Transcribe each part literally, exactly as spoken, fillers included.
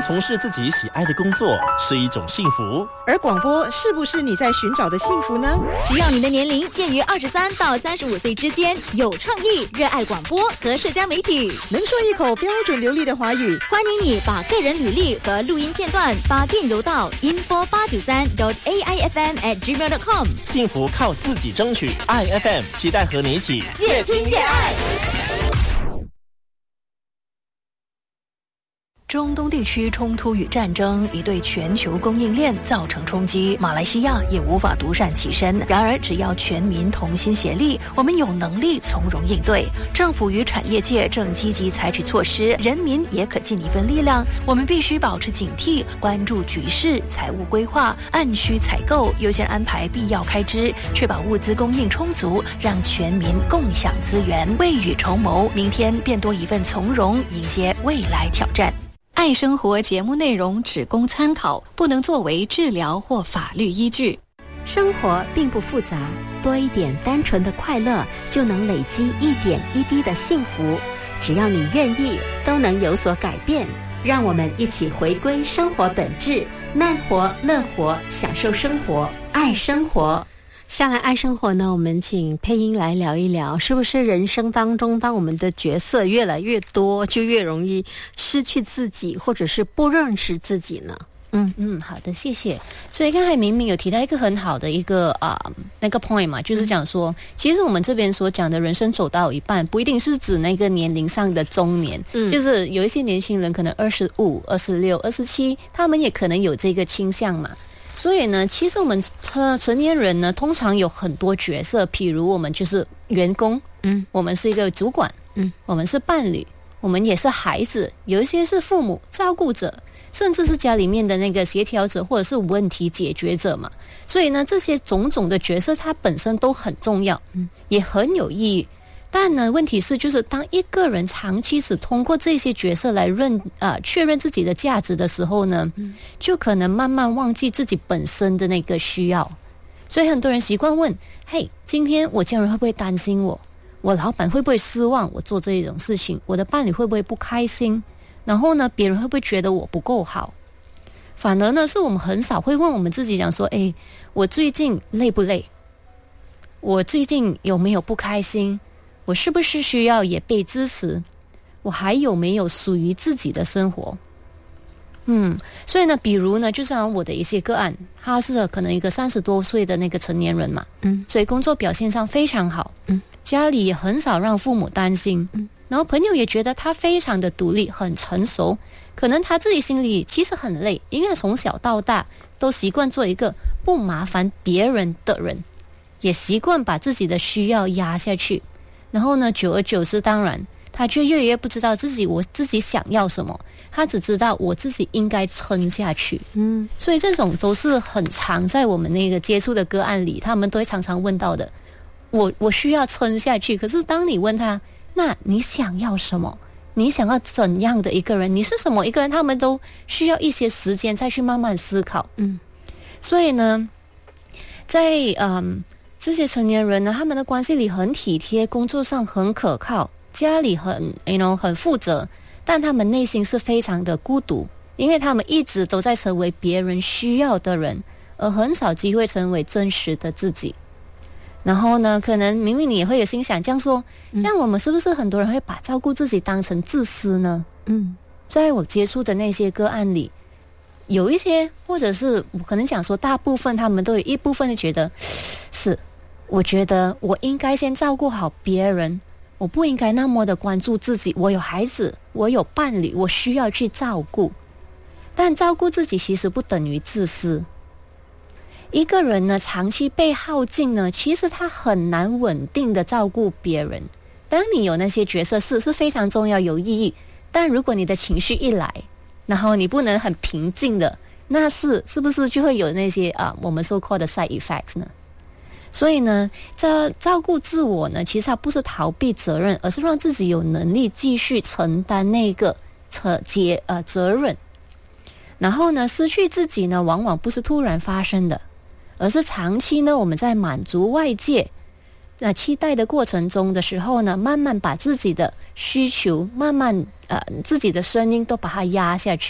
从事自己喜爱的工作是一种幸福， 而广播是不是你在寻找的幸福呢？ 只要你的年龄介于二十三到三十五岁之间，有创意，热爱广播和社交媒体， 能说一口标准流利的华语， 欢迎你把个人履历和录音片段发电邮到 info 八九三 dot a i f m at gmail dot com。 幸福靠自己争取，爱 F M 期待和你一起越听越爱。 中东地区冲突与战争已对全球供应链造成冲击，马来西亚也无法独善其身。然而，只要全民同心协力，我们有能力从容应对。政府与产业界正积极采取措施，人民也可尽一份力量。我们必须保持警惕，关注局势，财务规划，按需采购，优先安排必要开支，确保物资供应充足，让全民共享资源，未雨绸缪，明天便多一份从容，迎接未来挑战。 爱生活节目内容只供参考，不能作为治疗或法律依据。 生活并不复杂，多一点单纯的快乐，就能累积一点一滴的幸福。只要你愿意，都能有所改变。让我们一起回归生活本质，慢活、乐活，享受生活，爱生活。下来爱生活呢，我们请配音来聊一聊，是不是人生当中，当我们的角色越来越多，就越容易失去自己，或者是不认识自己呢？ 嗯嗯，好的，谢谢。所以刚才明明有提到一个很好的一个啊、呃、那个 point 嘛，就是讲说、嗯，其实我们这边所讲的人生走到一半，不一定是指那个年龄上的中年，嗯，就是有一些年轻人可能二十五、二十六、二十七，他们也可能有这个倾向嘛。所以呢，其实我们成年人呢，通常有很多角色，譬如我们就是员工，嗯，我们是一个主管，嗯，我们是伴侣，我们也是孩子，有一些是父母、照顾者，甚至是家里面的那个协调者或者是问题解决者嘛。所以呢，这些种种的角色，它本身都很重要，嗯，也很有意义。但呢，问题是，就是当一个人长期只通过这些角色来认啊、呃、确认自己的价值的时候呢，嗯，就可能慢慢忘记自己本身的那个需要。所以很多人习惯问：嘿，今天我家人会不会担心我？我老板会不会失望我做这种事情？我的伴侣会不会不开心？然后呢，别人会不会觉得我不够好？反而呢，是我们很少会问我们自己，讲说：哎，我最近累不累？我最近有没有不开心？我是不是需要也被支持？我还有没有属于自己的生活？嗯，所以呢，比如呢，就像我的一些个案，他是可能一个三十多岁的那个成年人嘛，嗯，所以工作表现上非常好，嗯，家里也很少让父母担心，嗯，然后朋友也觉得他非常的独立，很成熟。可能他自己心里其实很累，因为从小到大都习惯做一个不麻烦别人的人，也习惯把自己的需要压下去。然后呢，久而久之，当然他就越来越不知道自己我自己想要什么，他只知道我自己应该撑下去。嗯，所以这种都是很常在我们那个接触的个案里，他们都会常常问到的。我我需要撑下去，可是当你问他，那你想要什么？你想要怎样的一个人？你是什么一个人？他们都需要一些时间再去慢慢思考。嗯，所以呢，在嗯。这些成年人呢，他们的关系里很体贴，工作上很可靠，家里很 you know 很负责，但他们内心是非常的孤独，因为他们一直都在成为别人需要的人，而很少机会成为真实的自己。然后呢，可能明明你也会有心想这样说，这样我们是不是很多人会把照顾自己当成自私呢？嗯，在我接触的那些个案里，有一些或者是我可能讲说大部分他们都有一部分会觉得是我觉得我应该先照顾好别人，我不应该那么的关注自己。我有孩子，我有伴侣，我需要去照顾。但照顾自己其实不等于自私。一个人呢，长期被耗尽呢，其实他很难稳定的照顾别人。当你有那些角色是是非常重要有意义，但如果你的情绪一来，然后你不能很平静的，那是是不是就会有那些啊我们 so called 的 side effects 呢？所以呢，这照顾自我呢，其实它不是逃避责任，而是让自己有能力继续承担那个责呃责任。然后呢，失去自己呢，往往不是突然发生的，而是长期呢，我们在满足外界呃期待的过程中的时候呢，慢慢把自己的需求，慢慢呃自己的声音都把它压下去，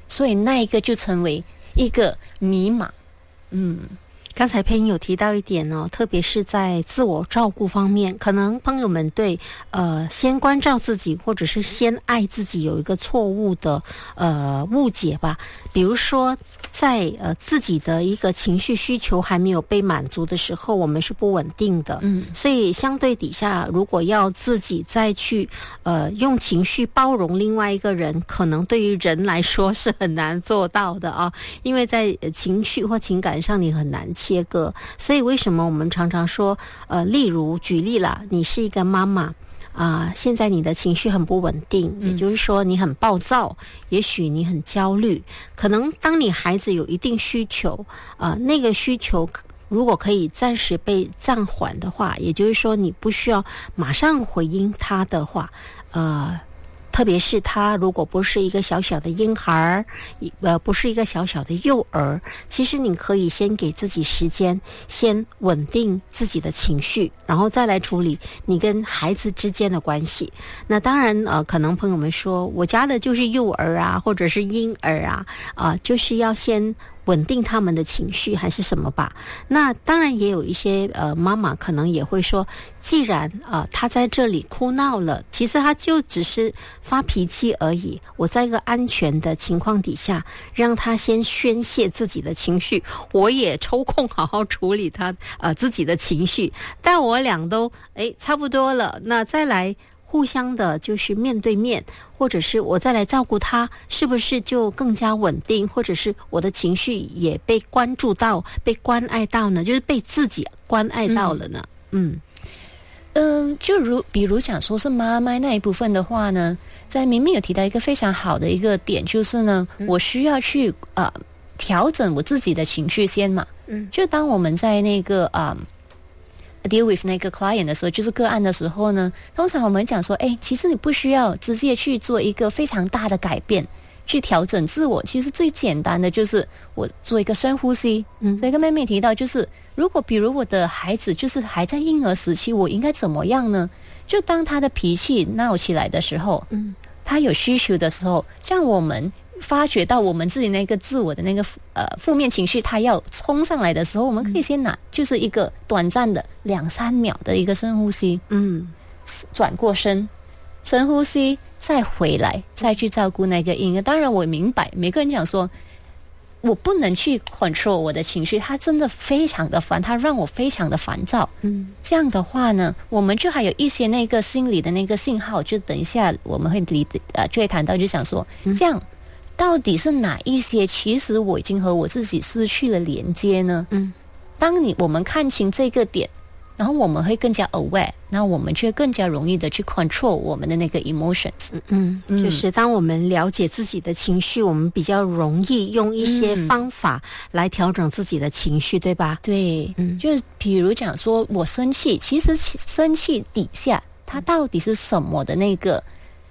所以那一个就成为一个迷茫。嗯。 刚才佩音有提到一点哦，特别是在自我照顾方面，可能朋友们对呃先关照自己或者是先爱自己有一个错误的呃误解吧。比如说在呃自己的一个情绪需求还没有被满足的时候，我们是不稳定的，嗯，所以相对底下，如果要自己再去呃用情绪包容另外一个人，可能对于人来说是很难做到的啊，因为在情绪或情感上你很难切割。所以为什么我们常常说呃例如举例啦，你是一个妈妈啊、呃，现在你的情绪很不稳定，也就是说你很暴躁，也许你很焦虑，可能当你孩子有一定需求啊、呃，那个需求如果可以暂时被暂缓的话，也就是说你不需要马上回应他的话，呃特别是他如果不是一个小小的婴孩，呃，不是一个小小的幼儿，其实你可以先给自己时间，先稳定自己的情绪，然后再来处理你跟孩子之间的关系。那当然，呃，可能朋友们说，我家的就是幼儿啊，或者是婴儿啊，啊、呃，就是要先稳定他们的情绪还是什么吧。那当然也有一些呃妈妈可能也会说，既然啊、呃、他在这里哭闹了，其实他就只是发脾气而已，我在一个安全的情况底下让他先宣泄自己的情绪，我也抽空好好处理他呃自己的情绪，但我俩都诶差不多了，那再来互相的就是面对面，或者是我再来照顾他，是不是就更加稳定，或者是我的情绪也被关注到，被关爱到呢，就是被自己关爱到了呢。嗯嗯、呃，就如比如讲说是妈妈那一部分的话呢，在明明有提到一个非常好的一个点，就是呢、嗯、我需要去呃调整我自己的情绪先嘛。嗯，就当我们在那个啊、呃、deal with 那个 client 的时候，就是个案的时候呢，通常我们讲说，哎，其实你不需要直接去做一个非常大的改变，去调整自我，其实最简单的就是我做一个深呼吸。嗯，所以跟妹妹提到，就是如果比如我的孩子就是还在婴儿时期，我应该怎么样呢？就当他的脾气闹起来的时候，嗯，他有需求的时候，像我们发觉到我们自己那个自我的那个呃负面情绪，他要冲上来的时候，我们可以先拿就是一个短暂的两三秒的一个深呼吸，嗯，转过身，深呼吸，再回来，再去照顾那个婴儿。当然，我明白每个人讲说，我不能去 control 我的情绪，他真的非常的烦，他让我非常的烦躁。嗯，这样的话呢，我们就还有一些那个心理的那个信号，就等一下我们会理呃就会谈到，就想说，嗯、这样到底是哪一些其实我已经和我自己失去了连接呢？嗯，当你我们看清这个点，然后我们会更加 aware， 那我们就会更加容易的去 control 我们的那个 emotions。嗯， 嗯就是当我们了解自己的情绪，我们比较容易用一些方法来调整自己的情绪，对吧？ 对，嗯，就比如讲说我生气，其实生气底下它到底是什么的那个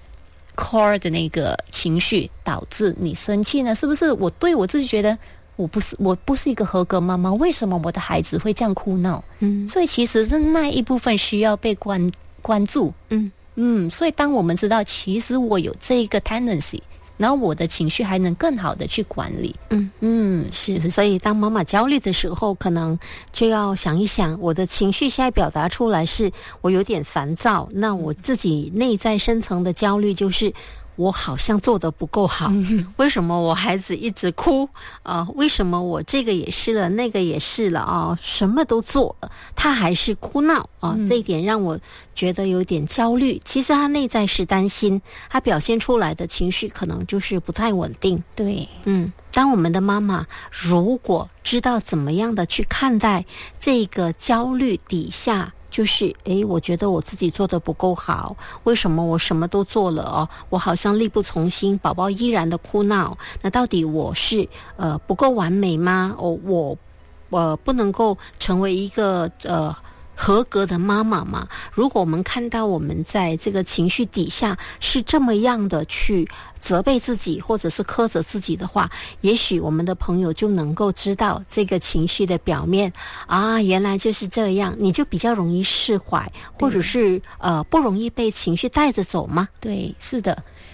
core 的那个情绪导致你生气呢？是不是我对我自己觉得我不是我不是一个合格妈妈，为什么我的孩子会这样哭闹？嗯，所以其实是那一部分需要被关关注。嗯嗯，所以当我们知道其实我有这个 tendency， 然后我的情绪还能更好的去管理。嗯嗯，是。所以当妈妈焦虑的时候，可能就要想一想，我的情绪现在表达出来是我有点烦躁，那我自己内在深层的焦虑就是我好像做得不够好，为什么我孩子一直哭啊、呃？为什么我这个也试了，那个也试了啊、呃？什么都做了，他还是哭闹啊、呃嗯？这一点让我觉得有点焦虑。其实他内在是担心，他表现出来的情绪可能就是不太稳定。 对， 嗯，当我们的妈妈如果知道怎么样的去看待这个焦虑底下，就是诶，我觉得我自己做得不够好，为什么我什么都做了哦，我好像力不从心，宝宝依然的哭闹，那到底我是呃不够完美吗？哦，我呃不能够成为一个呃合格的妈妈嘛？如果我们看到我们在这个情绪底下是这么样的去责备自己或者是苛责自己的话，也许我们的朋友就能够知道这个情绪的表面啊，原来就是这样，你就比较容易释怀，或者是呃不容易被情绪带着走吗？ 对，是的。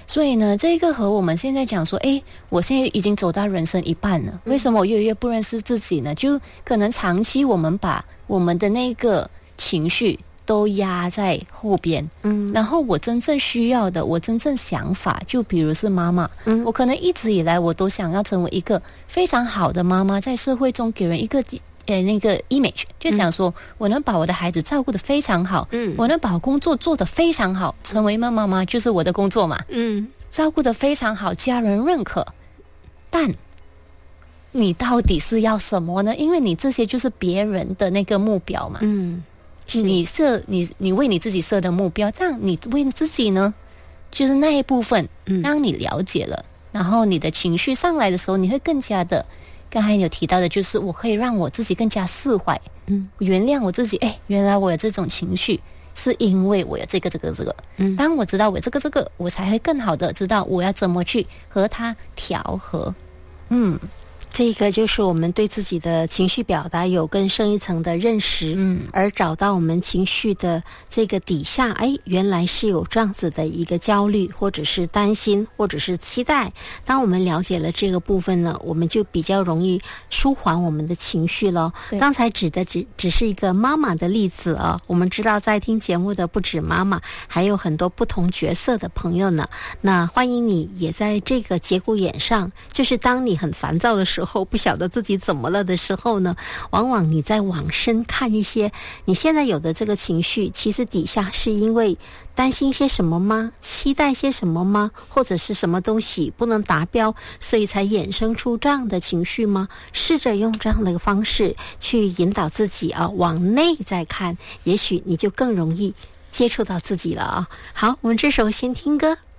所以呢，这个和我们现在讲说，哎，我现在已经走到人生一半了，为什么我越来越不认识自己呢？就可能长期我们把我们的那个情绪都压在后边，嗯，然后我真正需要的，我真正想法，就比如是妈妈，嗯，我可能一直以来我都想要成为一个非常好的妈妈，在社会中给人一个呃那个 image， 就想说、嗯、我能把我的孩子照顾得非常好，嗯，我能把工作做得非常好，成为一个妈妈就是我的工作嘛，嗯，照顾得非常好，家人认可，但你到底是要什么呢？因为你这些就是别人的那个目标嘛，嗯。你设你你为你自己设的目标，但你为自己呢，就是那一部分，当你了解了，然后你的情绪上来的时候，你会更加的，刚才有提到的，就是我可以让我自己更加释怀，嗯，原谅我自己，哎，原来我有这种情绪，是因为我有这个这个这个，嗯，当我知道我有这个这个，我才会更好的知道我要怎么去和它调和，嗯。 这个就是我们对自己的情绪表达有更深一层的认识，嗯，而找到我们情绪的这个底下，哎，原来是有这样子的一个焦虑，或者是担心，或者是期待。当我们了解了这个部分呢，我们就比较容易舒缓我们的情绪了。刚才指的只只是一个妈妈的例子啊，我们知道在听节目的不止妈妈，还有很多不同角色的朋友呢。那欢迎你也在这个节骨眼上，就是当你很烦躁的时候，后不晓得自己怎么了的时候呢，往往你在往深看一些你现在有的这个情绪，其实底下是因为担心些什么吗？期待些什么吗？或者是什么东西不能达标，所以才衍生出这样的情绪吗？试着用这样的一个方式去引导自己啊，往内再看，也许你就更容易接触到自己了啊。好，我们这首先听歌。